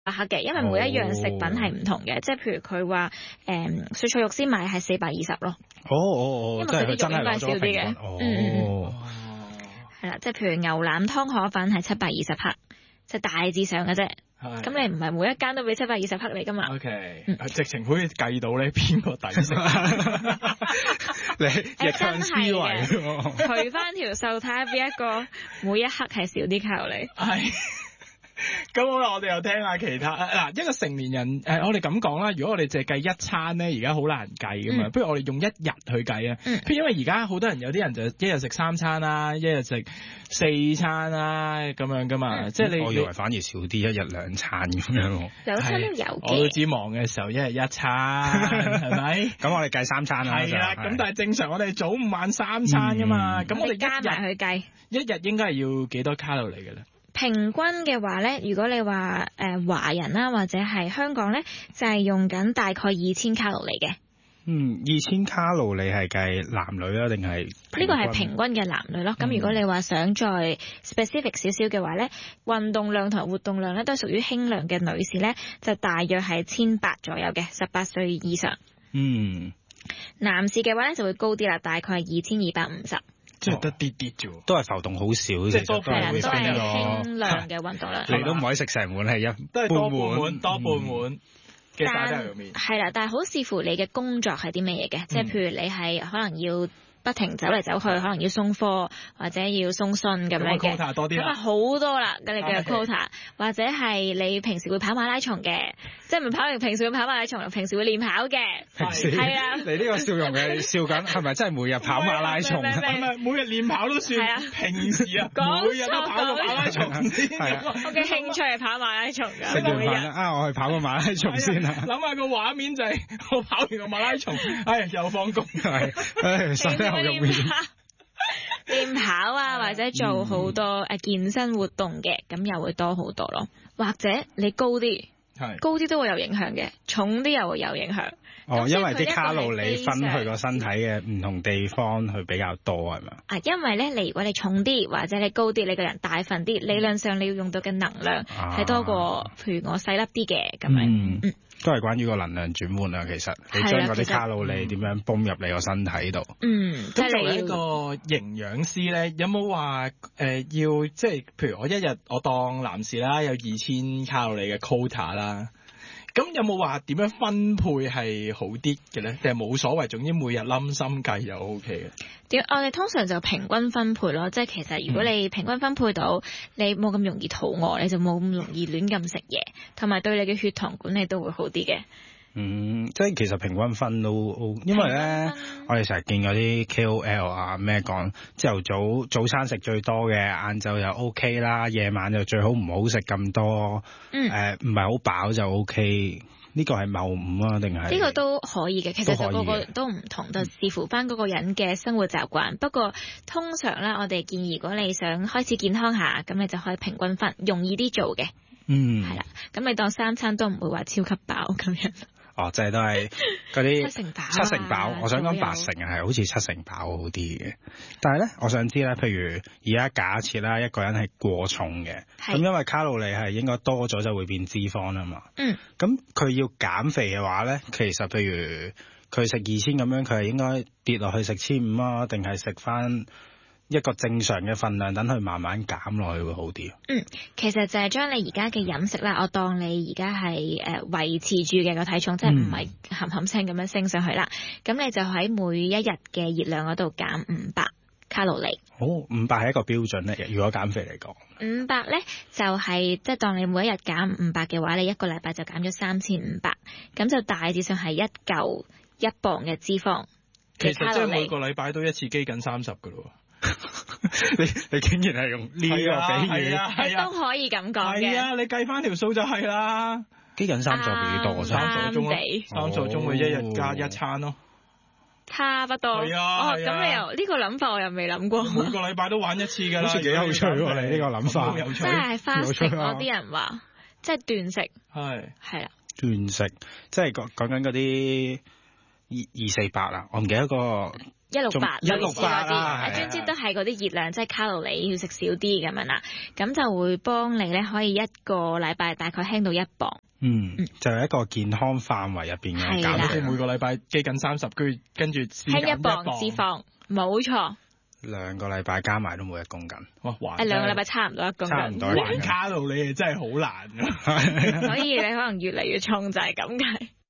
克嘅，因為每一樣食品係唔同嘅，即係譬如佢話碎菜肉絲米係420咯。因為佢啲肉應該係少啲嘅。係啦，即係譬如牛腩湯河粉係720克，即係大致上嘅啫。咁你唔係每一間都俾720克你噶嘛 ？OK，直情可以計到咧邊個抵食。你逆向思維， 除翻條數睇下邊一個每一克係少啲卡路里。 係。咁好啦，我哋又聽下其他嗱，一個成年人我哋咁講啦，如果我哋淨係計一餐咧，而家好難計噶嘛。不如我哋用一日去計啊。譬如因為而家好多人有啲人就一日食3餐啦，一日食4餐啦咁樣噶嘛。即係我以為反而少啲，一日2餐咁樣。 有餐都有嘅。 我都知忙嘅時候一日1餐，係咪？ 咁我哋計3餐啦。 係啦，咁但係正常我哋早午晚3餐噶嘛。咁我哋加埋去計， 一日應該係要幾多卡路里嘅咧？ 平均嘅話咧，如果你話華人啦，或者係香港咧，就係用緊大概2000卡路里嘅。 2000卡路里係計男女啊，定係？ 呢個係平均嘅男女咯。咁如果你話想再 specific 少少嘅話咧，運動量同活動量咧都係屬於輕量嘅女士咧，就大約係1800左右嘅，18歲以上。男士嘅話咧就會高啲啦，大概係2250。 即係得啲啲啫， 都係浮動好少， 即係多半都係輕量嘅運動量。 你都唔可以食成碗，係都係多半碗嘅打雞肉麵。 係啦，但係好視乎你嘅工作係啲咩嘢嘅，即係譬如你係可能要不停走嚟走去，可能要送貨或者要送信咁樣嘅，咁啊好多啦，咁你嘅 quota， 或者係你平時會跑馬拉松嘅，即係唔係平時會跑馬拉松，平時會練跑嘅，係啊。 你呢個笑容嘅笑緊，係咪真係每日跑馬拉松？ 唔係每日練跑都算，平時啊每日都跑個馬拉松先。 我嘅興趣係跑馬拉松㗎。 食完飯我去跑個馬拉松先啊！ 諗下個畫面就係我跑完個馬拉松，又放工， 練跑啊，或者做好多健身活動嘅，咁又會多好多咯。或者你高啲都會有影響嘅，重啲又會有影響。 因為啲卡路里分去個身體嘅唔同地方去比較多係咪？ 因為咧，如果你重啲或者你高啲，你個人大份啲，理論上你要用到嘅能量係多過，譬如我細粒啲嘅咁樣。 都係關於個能量轉換啊，其實你將嗰啲卡路里點樣泵入你個身體度。 咁作為一個營養師咧，有冇話要即係譬如我一日我當男士啦，有2000卡路里嘅 quota 啦。咁有冇話點樣分配係好啲嘅咧？定係冇所謂，總之每日冧心計就 O K 嘅。 我哋通常就平均分配咯，即係其實如果你平均分配到，你冇咁容易肚餓，你就冇咁容易亂咁食嘢，同埋對你嘅血糖管理都會好啲嘅。 即係其實平均分都，因為咧我哋成日見嗰啲 KOL 啊咩講，朝頭早餐食最多嘅，晏晝又 OK 啦，夜晚就最好唔好食咁多，唔係好飽就 OK。呢個係謬誤啊，定係？呢個都可以嘅，其實就個個都唔同，就視乎翻嗰個人嘅生活習慣。不過通常咧，我哋建議如果你想開始健康下，咁你就可以平均分，容易啲做嘅。係啦，咁你當3餐都唔會話超級飽咁樣。 即係都係嗰啲 7成飽。 7成飽，我想講8成係好似7成飽好啲嘅。但係咧，我想知咧，譬如而家假設啦，一個人係過重嘅，咁因為卡路里係應該多咗就會變脂肪啦嘛。咁佢要減肥嘅話咧，其實譬如佢食2000咁樣，佢係應該跌落去食1500啊，定係食翻一個正常嘅份量，等佢慢慢減落去會好啲。 其實就係將你而家嘅飲食啦，我當你而家係維持住嘅個體重，即係唔係冚冚聲咁樣升上去啦。咁你就喺每一日嘅熱量嗰度減500卡路里。 500係一個標準咧，如果減肥嚟講。 500咧就係即係當你每一日減500嘅話，你一個禮拜就減咗3500，咁就大致上係1磅嘅脂肪。 其實即係每個禮拜都一次飢饉30㗎咯。 你竟然係用呢個比喻， 都可以咁講嘅。 係啊，你計翻條數就係啦。 飢饉3座幾多 ？3座鐘，3座鐘咪一日加1餐咯。 差不多。係啊。咁你又呢個諗法我又未諗過。 每個禮拜都玩一次㗎啦。 好似幾有趣喎！你呢個諗法。 即係花食嗰啲人話，即係斷食。係啦。斷食，即係講緊嗰啲248啊！我唔記得個 168啦，總之都係嗰啲熱量，即係卡路里要食少啲咁樣啦，咁就會幫你咧可以一個禮拜大概輕到1磅。 就係一個健康範圍入邊嘅減肥。 每個禮拜肌緊30，跟住輕 1磅脂肪，冇錯。 2個禮拜加埋都冇1公斤。 哇 ！2個禮拜差唔多1公斤。 差唔多。 還卡路里真係好難㗎。 所以你可能越嚟越重就係咁解。